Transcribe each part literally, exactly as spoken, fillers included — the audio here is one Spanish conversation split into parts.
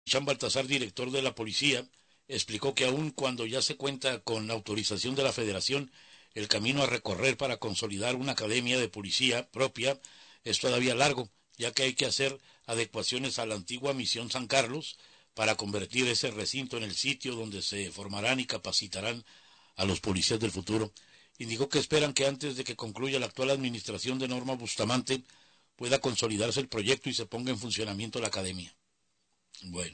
Jean Baltasar, director de la policía, explicó que aun cuando ya se cuenta con la autorización de la Federación, el camino a recorrer para consolidar una academia de policía propia es todavía largo, ya que hay que hacer adecuaciones a la antigua misión San Carlos para convertir ese recinto en el sitio donde se formarán y capacitarán a los policías del futuro. Indicó que esperan que antes de que concluya la actual administración de Norma Bustamante pueda consolidarse el proyecto y se ponga en funcionamiento la academia. Bueno.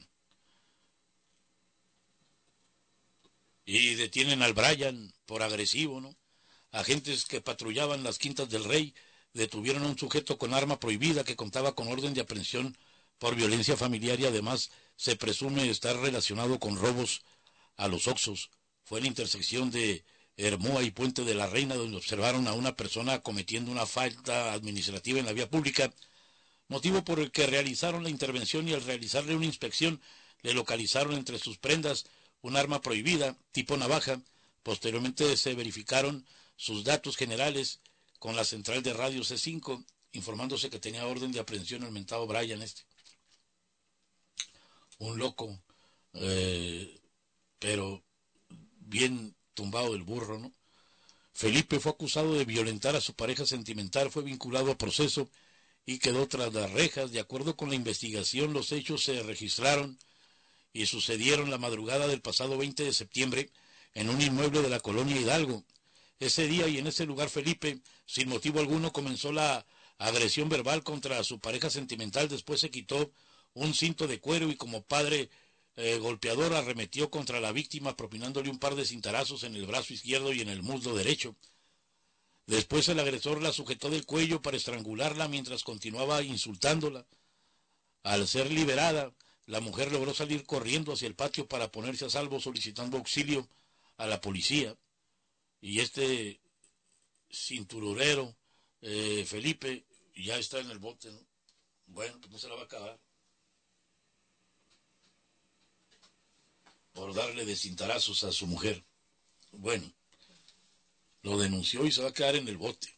Y detienen al Brian por agresivo, ¿no? Agentes que patrullaban las Quintas del Rey detuvieron a un sujeto con arma prohibida que contaba con orden de aprehensión por violencia familiar y además se presume estar relacionado con robos a los Oxxos. Fue en la intersección de Hermoa y Puente de la Reina donde observaron a una persona cometiendo una falta administrativa en la vía pública, motivo por el que realizaron la intervención y al realizarle una inspección le localizaron entre sus prendas un arma prohibida tipo navaja. Posteriormente se verificaron sus datos generales con la central de radio C cinco, informándose que tenía orden de aprehensión el mentado Brian este. Un loco, eh, pero bien tumbado del burro, ¿no? Felipe fue acusado de violentar a su pareja sentimental, fue vinculado a proceso y quedó tras las rejas. De acuerdo con la investigación, los hechos se registraron y sucedieron la madrugada del pasado veinte de septiembre en un inmueble de la colonia Hidalgo. Ese día y en ese lugar Felipe, sin motivo alguno, comenzó la agresión verbal contra su pareja sentimental. Después se quitó un cinto de cuero y como padre eh, golpeador arremetió contra la víctima propinándole un par de cintarazos en el brazo izquierdo y en el muslo derecho. Después el agresor la sujetó del cuello para estrangularla mientras continuaba insultándola. Al ser liberada, la mujer logró salir corriendo hacia el patio para ponerse a salvo solicitando auxilio a la policía. Y este cintururero, eh, Felipe, ya está en el bote, ¿no? Bueno, pues no se la va a acabar por darle de cintarazos a su mujer. Bueno, lo denunció y se va a quedar en el bote.